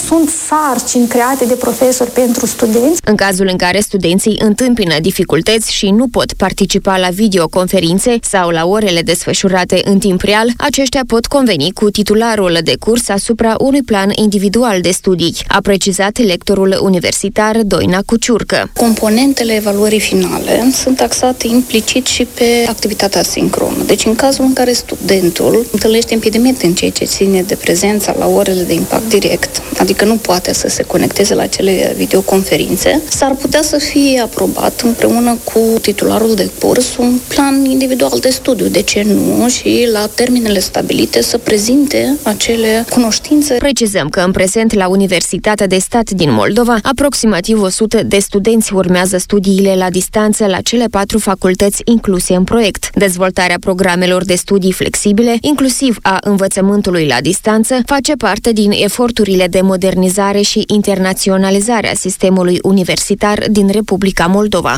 sunt sarcini create de profesori pentru studenți. În cazul în care studenții întâmpină dificultăți și nu pot participa la videoconferințe sau la orele desfășurate în timp real, aceștia pot conveni cu titularul de curs asupra unui plan individual de studii, a precizat lectorul universitar Doina Cuciurcă. Componentele evaluării finale sunt taxate implicit și pe activitatea sincronă. Deci în cazul în care studentul întâlnește impediment în ceea ce ține de prezența la orele de impact direct, adică nu poate să se conecteze la acele videoconferințe, s-ar putea să fie aprobat împreună cu titularul de curs un plan individual de studiu. De ce nu? Și la termenele stabilite să prezinte acele cunoștințe. Precizăm că în prezent la Universitatea de Stat din Moldova, aproximativ 100 de studenți urmează studiile la distanță la cele 4 facultăți incluse în proiect. Dezvoltarea programelor de studii flexibile, inclusiv a învățământului la distanță, face parte din eforturile de modernizare și internaționalizare a sistemului universitar din Republica Moldova.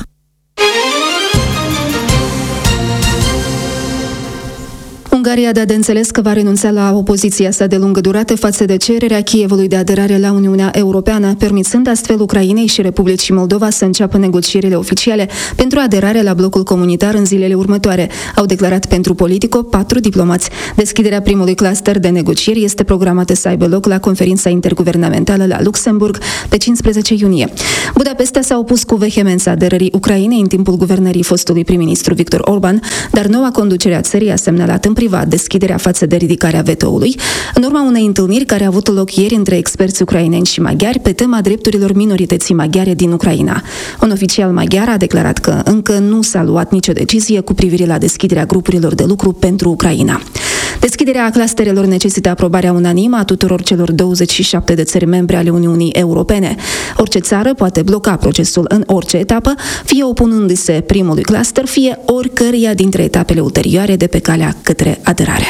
Ungaria a dat de înțeles că va renunța la opoziția sa de lungă durată față de cererea Kievului de aderare la Uniunea Europeană, permițând astfel Ucrainei și Republicii Moldova să înceapă negocierile oficiale pentru aderare la blocul comunitar în zilele următoare, au declarat pentru Politico 4 diplomați. Deschiderea primului cluster de negocieri este programată să aibă loc la conferința interguvernamentală la Luxemburg pe 15 iunie. Budapesta s-a opus cu vehemență aderării Ucrainei în timpul guvernării fostului prim-ministru Viktor Orban, dar noua conducere a țării a semnalat în privat deschiderea față de ridicarea vetoului, în urma unei întâlniri care a avut loc ieri între experți ucraineni și maghiari pe tema drepturilor minorității maghiare din Ucraina. Un oficial maghiar a declarat că încă nu s-a luat nicio decizie cu privire la deschiderea grupurilor de lucru pentru Ucraina. Deschiderea clusterelor necesită aprobarea unanimă a tuturor celor 27 de țări membre ale Uniunii Europene. Orice țară poate bloca procesul în orice etapă, fie opunându-se primului cluster, fie oricăreia dintre etapele ulterioare de pe calea către aderare.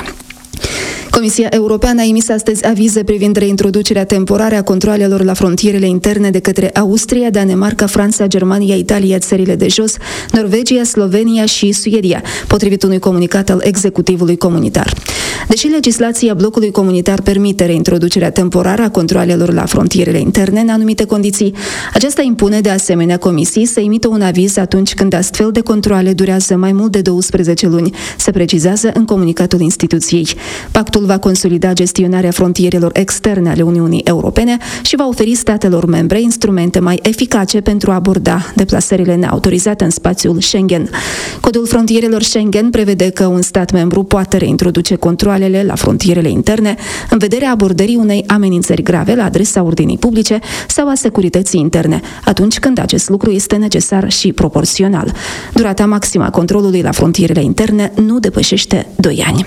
Comisia Europeană a emis astăzi avize privind reintroducerea temporară a controalelor la frontierele interne de către Austria, Danemarca, Franța, Germania, Italia, țările de jos, Norvegia, Slovenia și Suedia, potrivit unui comunicat al executivului comunitar. Deși legislația blocului comunitar permite reintroducerea temporară a controalelor la frontierele interne în anumite condiții, aceasta impune de asemenea comisii să emită un aviz atunci când astfel de controale durează mai mult de 12 luni, se precizează în comunicatul instituției. Pactul va consolida gestionarea frontierelor externe ale Uniunii Europene și va oferi statelor membre instrumente mai eficace pentru a aborda deplasările neautorizate în spațiul Schengen. Codul frontierelor Schengen prevede că un stat membru poate reintroduce controalele la frontierele interne în vederea abordării unei amenințări grave la adresa ordinii publice sau a securității interne, atunci când acest lucru este necesar și proporțional. Durata maximă a controlului la frontierele interne nu depășește 2 ani.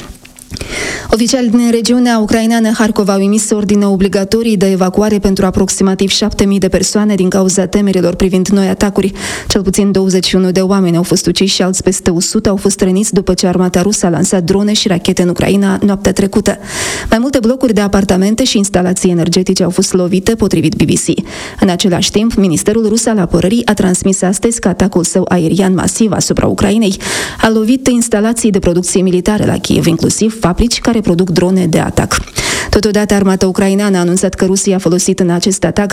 Oficiali din regiunea ucraineană Harkov au emis ordine obligatorii de evacuare pentru aproximativ 7.000 de persoane din cauza temerilor privind noi atacuri. Cel puțin 21 de oameni au fost uciși și alți peste 100 au fost răniți după ce armata rusă a lansat drone și rachete în Ucraina noaptea trecută. Mai multe blocuri de apartamente și instalații energetice au fost lovite, potrivit BBC. În același timp, Ministerul Rus al Apărării a transmis astăzi că atacul său aerian masiv asupra Ucrainei a lovit instalații de producție militară la Kiev, inclusiv fabrici care produc drone de atac. Totodată, armata ucraineană a anunțat că Rusia a folosit în acest atac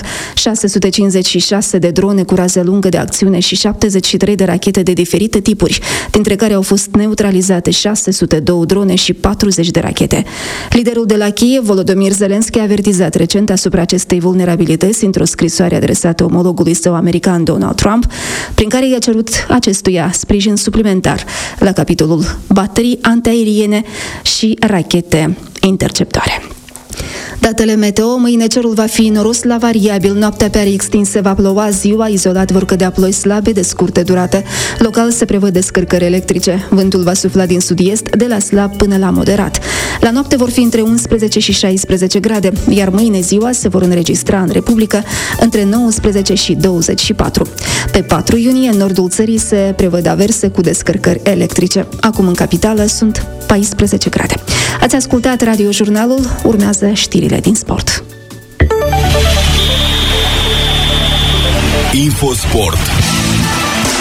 656 de drone cu rază lungă de acțiune și 73 de rachete de diferite tipuri, dintre care au fost neutralizate 602 drone și 40 de rachete. Liderul de la Kiev, Volodymyr Zelensky, a avertizat recent asupra acestei vulnerabilități într-o scrisoare adresată omologului său american Donald Trump, prin care i-a cerut acestuia sprijin suplimentar la capitolul baterii antiaeriene și rachete interceptoare. Datele meteo: mâine cerul va fi noros la variabil, noaptea pe arii extinse va ploua, ziua izolat vor cădea ploi slabe de scurtă durată. Local se prevăd descărcări electrice. Vântul va sufla din sud-est de la slab până la moderat. La noapte vor fi între 11 și 16 grade, iar mâine ziua se vor înregistra în Republică între 19 și 24. Pe 4 iunie, în nordul țării se prevăd averse cu descărcări electrice. Acum în capitală sunt 14 grade. Ați ascultat Radio Jurnalul, urmează știrile din sport. Infosport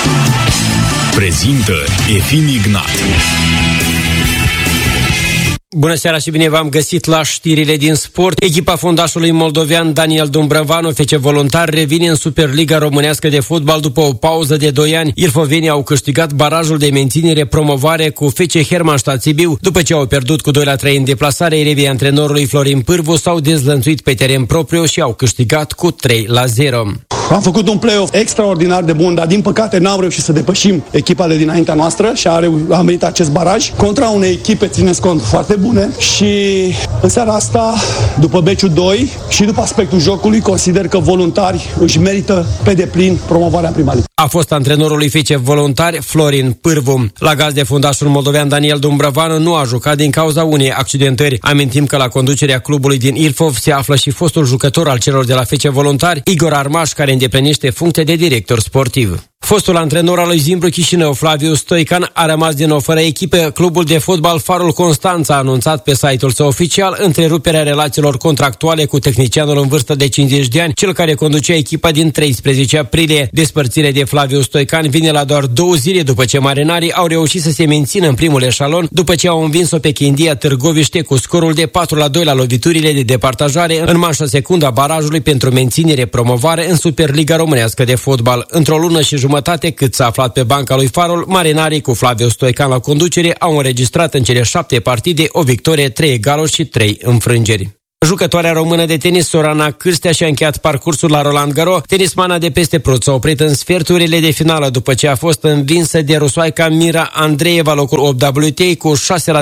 prezintă Efim Ignat. Bună seara și bine v-am găsit la știrile din sport. Echipa fundașului moldovean Daniel Dumbrăvanu, FC Voluntar, revine în Superliga Românească de Fotbal după o pauză de 2 ani. Ilfovenii au câștigat barajul de menținere-promovare cu FC Hermannstadt Sibiu. După ce au pierdut cu 2-3 în deplasare, elevii antrenorului Florin Pârvu s-au dezlănțuit pe teren propriu și au câștigat cu 3-0. Am făcut un play-off extraordinar de bun, dar din păcate n-am reușit să depășim echipa de dinaintea noastră și am venit acest baraj contra unei echipe, țineți cont, foarte bune. Și în seara asta, după meciul 2 și după aspectul jocului, consider că Voluntari își merită pe deplin promovarea în prima ligă. A fost antrenorul lui FC Voluntari, Florin Pârvu. La gazde, fundașul moldovean Daniel Dumbrăvanu nu a jucat din cauza unei accidentări. Amintim că la conducerea clubului din Ilfov se află și fostul jucător al celor de la FC Voluntari, Igor Armaș, care îndeplinește funcția de director sportiv. Fostul antrenor al lui Zimbru Chișinău, Flaviu Stoican, a rămas din nou fără echipă. Clubul de fotbal Farul Constanța a anunțat pe site-ul său oficial întreruperea relațiilor contractuale cu tehnicianul în vârstă de 50 de ani, cel care conducea echipa din 13 aprilie. Despărțirea de Flaviu Stoican vine la doar 2 zile după ce marinarii au reușit să se mențină în primul eșalon, după ce au învins-o pe Chindia Târgoviște cu scorul de 4-2 la loviturile de departajare în manșa secundă a barajului pentru menținere-promovare în Superliga Românească de Fotbal. Într-o lună și jumătate cât s-a aflat pe banca lui Farul, marinarii cu Flaviu Stoican la conducere au înregistrat în cele 7 partide o victorie, 3 egaluri și 3 înfrângeri. Jucătoarea română de tenis Sorana Cârstea și-a încheiat parcursul la Roland Garros. Tenismana de peste Prut s-a oprit în sferturile de finală după ce a fost învinsă de rusoaica Mira Andreeva, locul 8 WTA, cu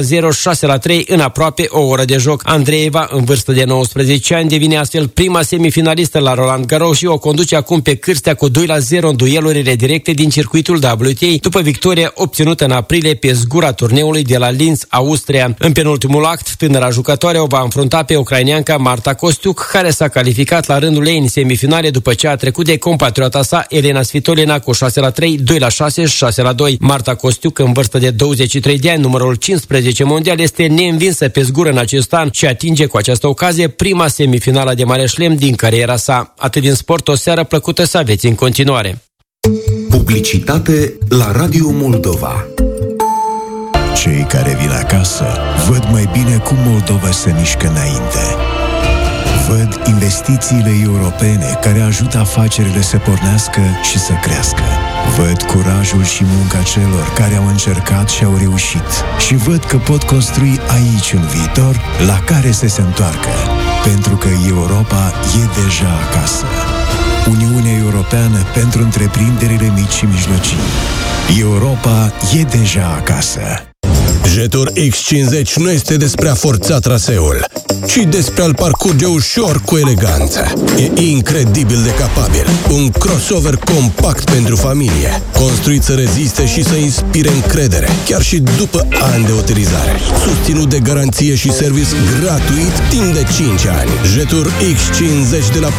6-0, 6-3 în aproape o oră de joc. Andreeva, în vârstă de 19 ani, devine astfel prima semifinalistă la Roland Garros și o conduce acum pe Cârstea cu 2-0 în duelurile directe din circuitul WTA, după victoria obținută în aprilie pe zgura turneului de la Linz, Austria. În penultimul act, tânăra jucătoare o va înfrunta pe ucraineanca Marta Kostiuk, care s-a calificat la rândul ei în semifinale după ce a trecut de compatriota sa Elena Svitolina cu 6-3, 2-6, 6-2. Marta Kostiuk, în vârstă de 23 de ani, numărul 15 mondial, este neînvinsă pe zgură în acest an și atinge cu această ocazie prima semifinală de mare șlem din cariera sa. Atât din sport, o seară plăcută să aveți în continuare. Publicitate la Radio Moldova. Cei care vin acasă văd mai bine cum Moldova se mișcă înainte. Văd investițiile europene care ajută afacerile să pornească și să crească. Văd curajul și munca celor care au încercat și au reușit. Și văd că pot construi aici un viitor la care să se întoarcă. Pentru că Europa e deja acasă. Uniunea Europeană pentru întreprinderile mici și mijlocii. Europa e deja acasă. Jetur X50 nu este despre a forța traseul, ci despre a-l parcurge ușor cu eleganță. E incredibil de capabil. Un crossover compact pentru familie, construit să reziste și să inspire încredere, chiar și după ani de utilizare. Susținut de garanție și service gratuit timp de 5 ani. Jetur X50 de la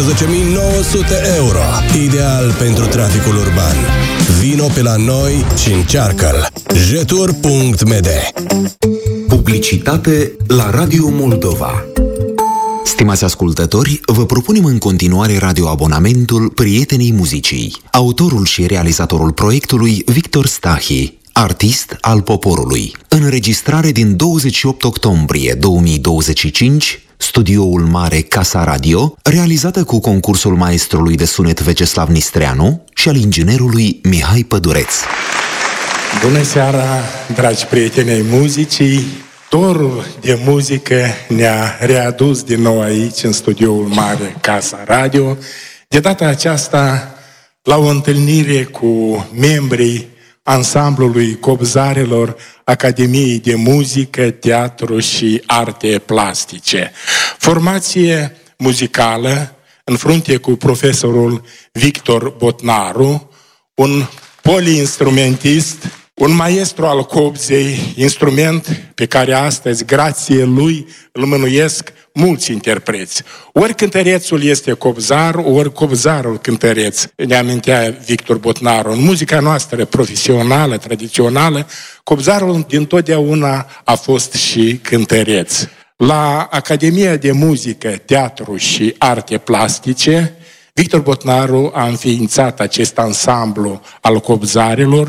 14.900 euro. Ideal pentru traficul urban. Vino pe la noi și încearcă-l. Jetur.md. Publicitate la Radio Moldova. Stimați ascultători, vă propunem în continuare radioabonamentul Prietenii Muzicii. Autorul și realizatorul proiectului Victor Stahi, artist al poporului. Înregistrare din 28 octombrie 2025, studioul mare Casa Radio, realizată cu concursul maestrului de sunet Veceslav Nistreanu și al inginerului Mihai Pădureț. Bună seara, dragi prieteni ai muzicii! Dorul de muzică ne-a readus din nou aici, în studioul mare Casa Radio. De data aceasta, la o întâlnire cu membrii ansamblului Cobzarelor Academiei de Muzică, Teatru și Arte Plastice. Formație muzicală în frunte cu profesorul Victor Botnaru, un poliinstrumentist, un maestru al cobzei, instrument pe care astăzi, grație lui, îl mânuiesc mulți interpreți. Ori cântărețul este cobzar, ori cobzarul cântăreț. Ne amintea Victor Botnaru. În muzica noastră profesională, tradițională, cobzarul dintotdeauna a fost și cântăreț. La Academia de Muzică, Teatru și Arte Plastice, Victor Botnaru a înființat acest ansamblu al cobzarilor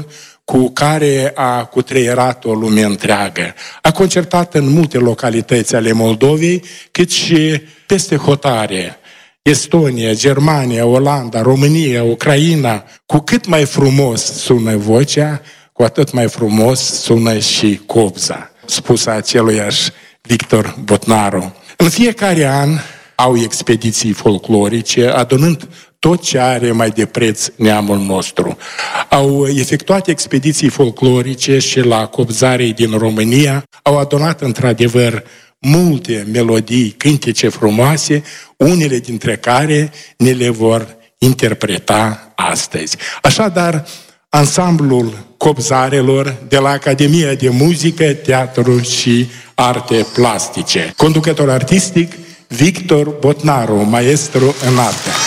cu care a cutreierat o lume întreagă. A concertat în multe localități ale Moldovei, cât și peste hotare. Estonia, Germania, Olanda, România, Ucraina. Cu cât mai frumos sună vocea, cu atât mai frumos sună și copza, spusă aceluiași Victor Botnaru. În fiecare an au expediții folclorice, adunând tot ce are mai de preț neamul nostru. Au efectuat expediții folclorice și la Copzarii din România, au adunat într-adevăr multe melodii, cântece frumoase, unele dintre care ne le vor interpreta astăzi. Așadar, ansamblul Copzarelor de la Academia de Muzică, Teatru și Arte Plastice. Conducător artistic, Victor Botnaru, maestru în artă.